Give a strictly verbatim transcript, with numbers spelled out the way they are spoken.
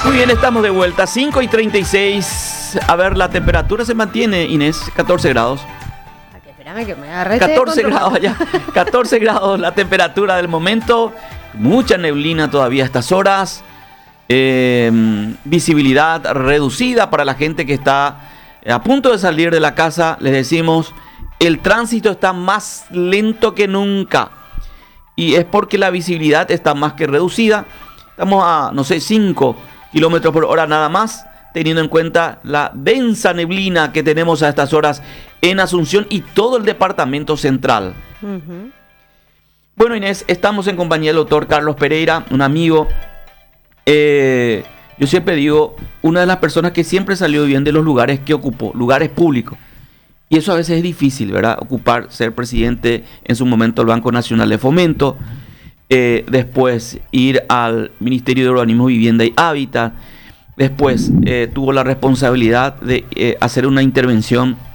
Muy bien, estamos de vuelta. cinco y treinta y seis. A ver, la temperatura se mantiene, Inés, catorce grados. Espérame que me agarré. catorce grados ya. catorce grados la temperatura del momento. Mucha neblina todavía a estas horas. Eh, visibilidad reducida para la gente que está a punto de salir de la casa. Les decimos, el tránsito está más lento que nunca. Y es porque la visibilidad está más que reducida. Estamos a, no sé, cinco kilómetros por hora nada más, teniendo en cuenta la densa neblina que tenemos a estas horas en Asunción y todo el departamento central. Uh-huh. Bueno, Inés, estamos en compañía del doctor Carlos Pereira, un amigo. Eh, yo siempre digo, una de las personas que siempre salió bien de los lugares que ocupó, lugares públicos. Y eso a veces es difícil, ¿verdad? Ocupar, ser presidente en su momento del Banco Nacional de Fomento. Eh, después ir al Ministerio de Urbanismo, Vivienda y Hábitat. Después eh, tuvo la responsabilidad de eh, hacer una intervención